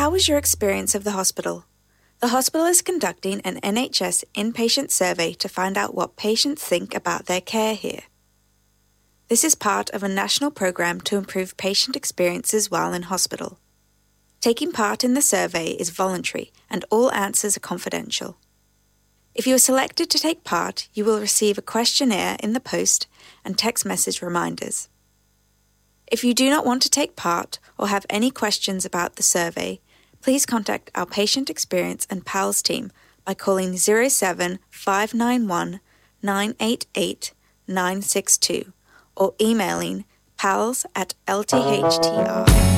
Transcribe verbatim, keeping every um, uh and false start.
How was your experience of the hospital? The hospital is conducting an N H S inpatient survey to find out what patients think about their care here. This is part of a national program to improve patient experiences while in hospital. Taking part in the survey is voluntary and all answers are confidential. If you are selected to take part, you will receive a questionnaire in the post and text message reminders. If you do not want to take part or have any questions about the survey, please contact our Patient Experience and PALS team by calling zero seven five nine one nine eight eight nine six two or emailing pals at L T H T R.